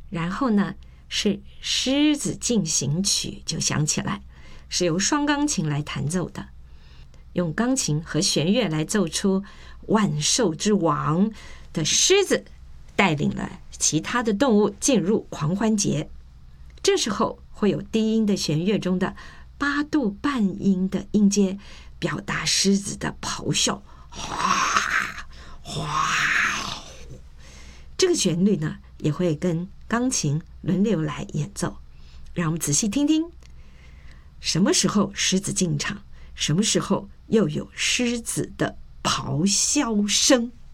然后呢是《狮子进行曲》就响起来，是由双钢琴来弹奏的，用钢琴和弦乐来奏出万兽之王的狮子带领了其他的动物进入狂欢节。这时候会有低音的弦乐中的8度半音的音阶，表达狮子的咆哮，哗哗。这个旋律呢也会跟钢琴轮流来演奏。让我们仔细听听，什么时候狮子进场，什么时候又有狮子的咆哮声。